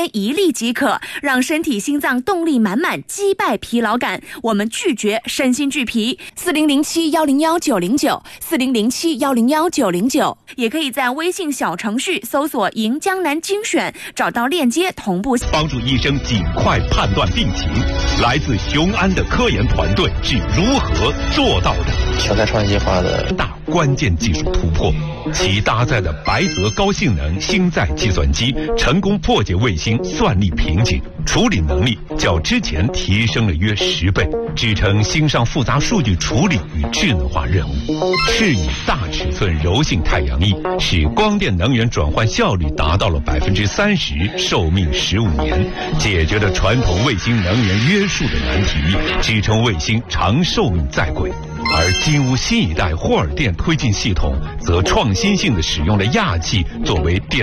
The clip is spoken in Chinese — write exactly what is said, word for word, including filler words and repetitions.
天一粒即可，让身体心脏动力满满，击败疲劳感。我们拒绝身心俱疲。四零零七幺零幺九零九，四零零七幺零幺九零九，也可以在微信小程序搜索“赢江南精选”，找到链接同步， 帮助医生尽快判断病情。来自雄安的科研团队是如何做到的？ 全台创业计划的大关键技术突破，其搭载的白泽高性能星载计算机成功破解卫星算力瓶颈，处理能力较之前提升了约十倍，支撑星上复杂数据处理与智能化任务。赤羽大尺寸柔性太阳翼使光电能源转换效率达到了百分之三十，寿命十五年，解决了传统卫星能源约束的难题，支撑卫星长寿命在轨。而金乌新一代霍尔电推进系统则创新性的使用了氩气作为电